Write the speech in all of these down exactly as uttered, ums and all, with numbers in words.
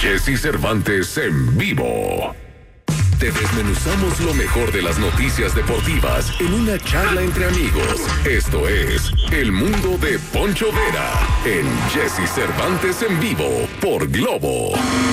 Jesse Cervantes en vivo. Te desmenuzamos lo mejor de las noticias deportivas en una charla entre amigos. Esto es El Mundo de Poncho Vera en Jesse Cervantes en vivo por Globo.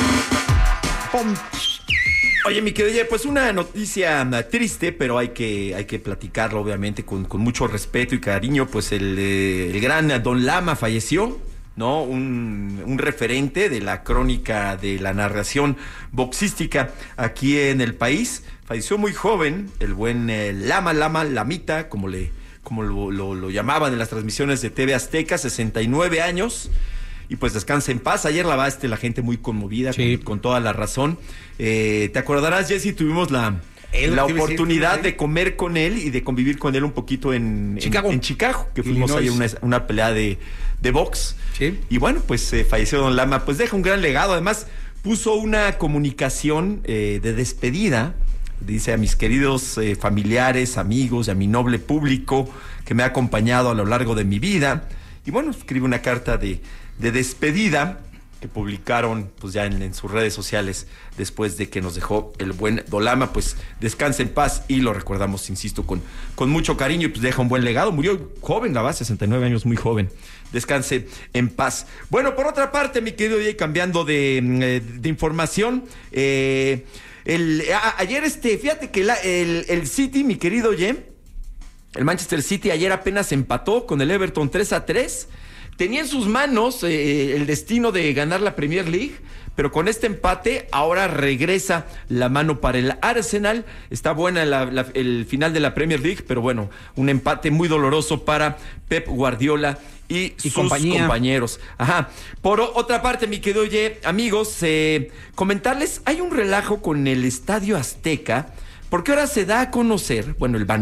Oye, mi querido, pues una noticia triste, pero hay que, hay que platicarlo obviamente con, con mucho respeto y cariño. Pues el, el gran Don Lama falleció, ¿no? Un, un referente de la crónica de la narración boxística aquí en el país. Falleció muy joven, el buen eh, Lama, Lama, Lamita, como, le, como lo, lo, lo llamaban en las transmisiones de T V Azteca, sesenta y nueve años. Y pues descansa en paz. Ayer la baste la gente muy conmovida, sí. con, con toda la razón. Eh, te acordarás, Jesse, tuvimos la, la oportunidad decir, de comer con él y de convivir con él un poquito en Chicago, en, en Chicago que fuimos ahí a una, una pelea de, de box. Sí. Y bueno, pues eh, falleció Don Lama. Pues deja un gran legado. Además, puso una comunicación eh, de despedida. Dice: a mis queridos eh, familiares, amigos y a mi noble público que me ha acompañado a lo largo de mi vida. Y bueno, escribe una carta de... de despedida que publicaron pues ya en, en sus redes sociales después de que nos dejó el buen Don Lama. Pues descanse en paz y lo recordamos, insisto, con, con mucho cariño, y pues deja un buen legado. Murió joven, la base, sesenta y nueve años, muy joven. Descanse en paz. Bueno, por otra parte, mi querido Jay, cambiando de, de información, eh, el, a, ayer este, fíjate que la, el, el City, mi querido Jay, el Manchester City ayer apenas empató con el Everton tres a tres. Tenía en sus manos eh, el destino de ganar la Premier League, pero con este empate ahora regresa la mano para el Arsenal. Está buena la, la, el final de la Premier League, pero bueno, un empate muy doloroso para Pep Guardiola y, y sus compañía. compañeros. Ajá. Por otra parte, mi querido oye, amigos, eh, comentarles, hay un relajo con el Estadio Azteca, porque ahora se da a conocer, bueno, el